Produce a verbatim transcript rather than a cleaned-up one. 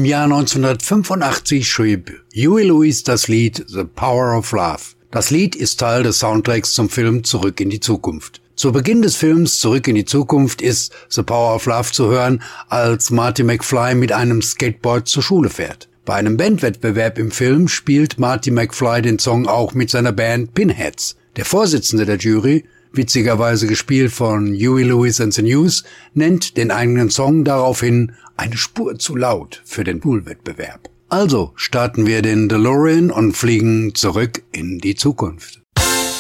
Jahr neunzehnhundertfünfundachtzig schrieb Huey Lewis das Lied The Power of Love. Das Lied ist Teil des Soundtracks zum Film Zurück in die Zukunft. Zu Beginn des Films Zurück in die Zukunft ist The Power of Love zu hören, als Marty McFly mit einem Skateboard zur Schule fährt. Bei einem Bandwettbewerb im Film spielt Marty McFly den Song auch mit seiner Band Pinheads. Der Vorsitzende der Jury, witzigerweise gespielt von Huey Lewis and the News, nennt den eigenen Song daraufhin eine Spur zu laut für den Poolwettbewerb. Also starten wir den DeLorean und fliegen zurück in die Zukunft.